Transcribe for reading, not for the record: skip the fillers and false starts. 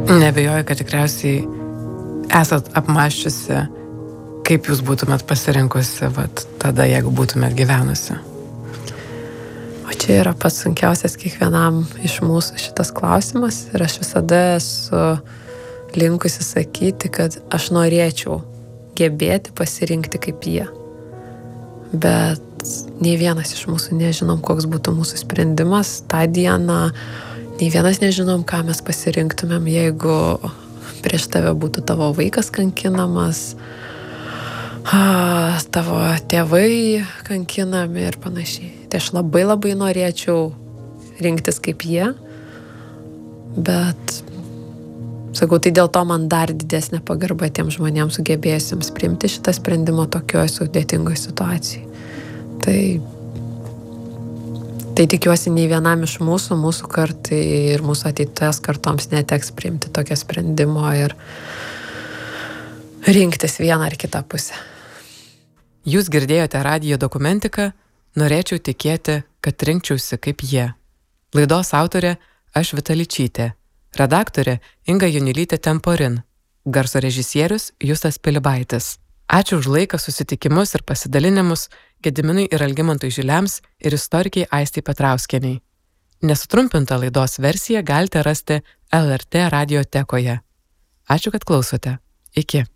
Nebejoju, kad tikriausiai esat apmąsčiusi, kaip jūs būtumėt pasirinkusi tada, jeigu būtumėt gyvenusi. O čia yra pats sunkiausias kiekvienam iš mūsų šitas klausimas ir aš visada esu linkusi sakyti, kad aš norėčiau gebėti pasirinkti kaip jie. Bet nei vienas iš mūsų nežinom, koks būtų mūsų sprendimas tą dieną. Nei vienas nežinom, ką mes pasirinktumėm, jeigu prieš tave būtų tavo vaikas kankinamas, tavo tėvai kankinami ir panašiai. Tai aš labai labai norėčiau rinktis kaip jie, bet sakau, tai dėl to man dar didesnė pagarba tiems žmonėms sugebėjusiems priimti šitą sprendimą tokioje sudėtingoje situacijoje. Tai tikiuosi nei vienam iš mūsų kartai ir mūsų ateities kartoms neteks priimti tokio sprendimo ir rinktis vieną ar kitą pusę. Jūs girdėjote radijo dokumentiką Norėčiau tikėti, kad rinkčiausi kaip jie. Laidos autorė aš Vita Ličytė, redaktorė Inga Junilytė Temporin, garso režisierius Justas Pilibaitis. Ačiū už laiką, susitikimus ir pasidalinimus Gediminui ir Algimantui Žiliams ir istorikiai Aistai Petrauskienei. Nesutrumpintą laidos versiją galite rasti LRT radiotekoje. Ačiū, kad klausote. Iki.